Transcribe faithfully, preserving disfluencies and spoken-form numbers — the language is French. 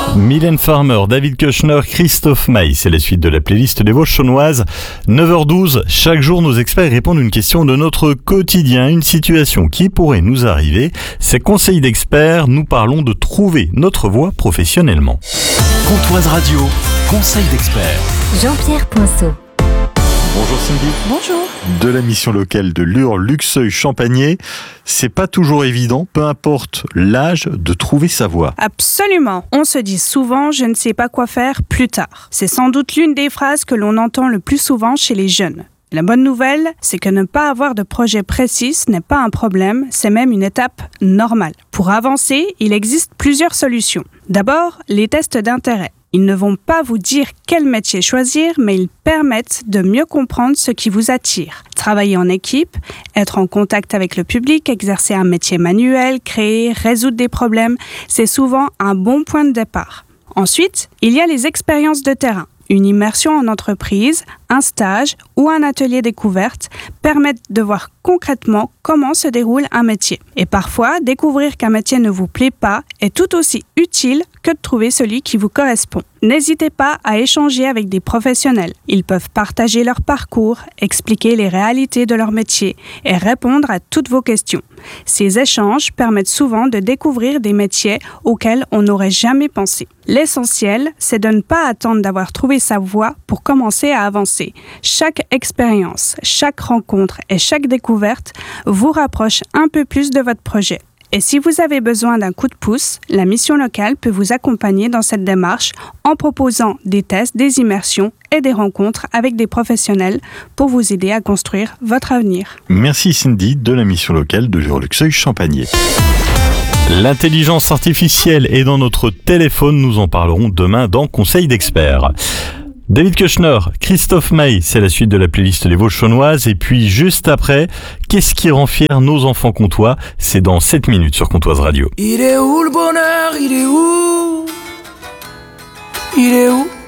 Mylène Farmer, David Kushner, Christophe Maé, c'est la suite de la playlist des Vosges Chaulnoises. neuf heures douze, chaque jour nos experts répondent à une question de notre quotidien, une situation qui pourrait nous arriver. Ces conseils d'experts, nous parlons de trouver notre voie professionnellement. Comptoise Radio, conseil d'experts. Jean-Pierre Poinceau. Bonjour Cindy. Bonjour. De la mission locale de Lure Luxeuil-Champagné, c'est pas toujours évident, peu importe l'âge, de trouver sa voie. Absolument. On se dit souvent « je ne sais pas quoi faire plus tard ». C'est sans doute l'une des phrases que l'on entend le plus souvent chez les jeunes. La bonne nouvelle, c'est que ne pas avoir de projet précis n'est pas un problème, c'est même une étape normale. Pour avancer, il existe plusieurs solutions. D'abord, les tests d'intérêt. Ils ne vont pas vous dire quel métier choisir, mais ils permettent de mieux comprendre ce qui vous attire. Travailler en équipe, être en contact avec le public, exercer un métier manuel, créer, résoudre des problèmes, c'est souvent un bon point de départ. Ensuite, il y a les expériences de terrain. Une immersion en entreprise, un stage ou un atelier découverte permettent de voir concrètement comment se déroule un métier. Et parfois, découvrir qu'un métier ne vous plaît pas est tout aussi utile que de trouver celui qui vous correspond. N'hésitez pas à échanger avec des professionnels. Ils peuvent partager leur parcours, expliquer les réalités de leur métier et répondre à toutes vos questions. Ces échanges permettent souvent de découvrir des métiers auxquels on n'aurait jamais pensé. L'essentiel, c'est de ne pas attendre d'avoir trouvé sa voie pour commencer à avancer. Chaque expérience, chaque rencontre et chaque découverte vous rapproche un peu plus de votre projet. Et si vous avez besoin d'un coup de pouce, la mission locale peut vous accompagner dans cette démarche en proposant des tests, des immersions et des rencontres avec des professionnels pour vous aider à construire votre avenir. Merci Cindy de la mission locale de Lure Luxeuil-Champagné. L'intelligence artificielle est dans notre téléphone, nous en parlerons demain dans Conseil d'experts. David Kushner, Christophe Maé, c'est la suite de la playlist des Vosges Chaulnoises. Et puis juste après, qu'est-ce qui rend fiers nos enfants comtois? C'est dans sept minutes sur Comptoise Radio. Il est où le bonheur? Il est où? Il est où?